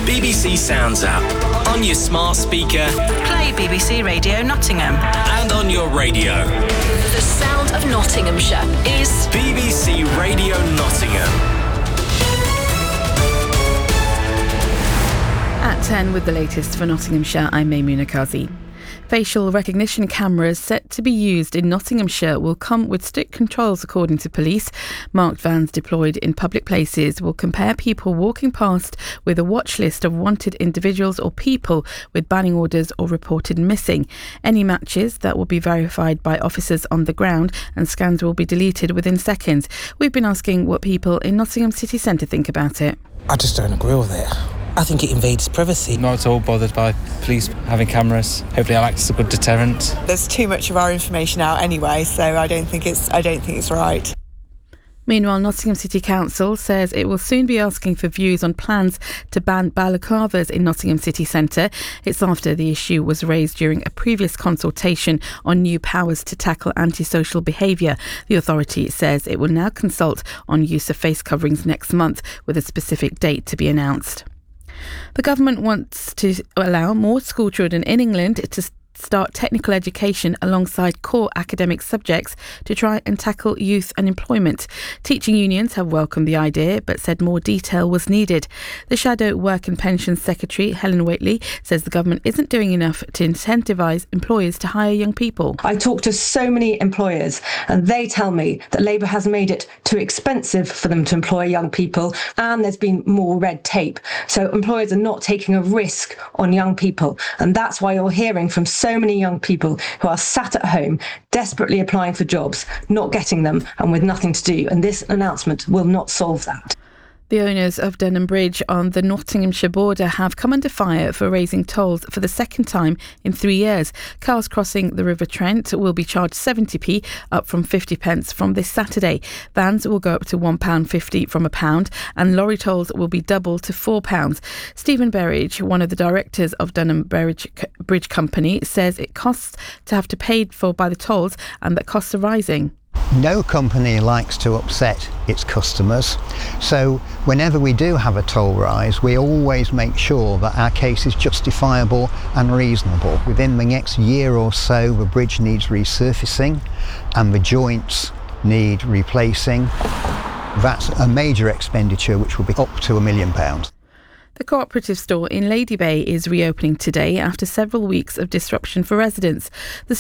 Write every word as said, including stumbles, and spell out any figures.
B B C Sounds app, on your smart speaker, play B B C Radio Nottingham, and on your radio. The sound of Nottinghamshire is B B C Radio Nottingham. At ten with the latest for Nottinghamshire, I'm Maimouna Kazi. Facial recognition cameras set to be used in Nottinghamshire will come with strict controls, according to police. Marked vans deployed in public places will compare people walking past with a watch list of wanted individuals or people with banning orders or reported missing. Any matches that will be verified by officers on the ground, and scans will be deleted within seconds. We've been asking what people in Nottingham city centre think about it. I just don't agree with it. I think it invades privacy. Not at all bothered by police having cameras. Hopefully it acts as a good deterrent. There's too much of our information out anyway, so I don't think it's I don't think it's right. Meanwhile, Nottingham City Council says it will soon be asking for views on plans to ban balaclavas in Nottingham City Centre. It's after the issue was raised during a previous consultation on new powers to tackle antisocial behaviour. The authority says it will now consult on use of face coverings next month, with a specific date to be announced. The government wants to allow more school children in England to start technical education alongside core academic subjects to try and tackle youth unemployment. Teaching unions have welcomed the idea but said more detail was needed. The Shadow Work and Pensions Secretary, Helen Waitley, says the government isn't doing enough to incentivise employers to hire young people. I talk to so many employers and they tell me that Labour has made it too expensive for them to employ young people, and there's been more red tape. So employers are not taking a risk on young people, and that's why you're hearing from so So many young people who are sat at home desperately applying for jobs, not getting them, and with nothing to do. And this announcement will not solve that. The owners of Dunham Bridge on the Nottinghamshire border have come under fire for raising tolls for the second time in three years. Cars crossing the River Trent will be charged seventy p, up from fifty pence from this Saturday. Vans will go up to one pound fifty from a pound, and lorry tolls will be doubled to four pounds. Stephen Berridge, one of the directors of Dunham Bridge, Bridge Company, says it costs to have to pay for by the tolls and that costs are rising. No company likes to upset its customers, so whenever we do have a toll rise, we always make sure that our case is justifiable and reasonable. Within the next year or so, the bridge needs resurfacing and the joints need replacing. That's a major expenditure which will be up to a million pounds. The cooperative store in Lady Bay is reopening today after several weeks of disruption for residents. The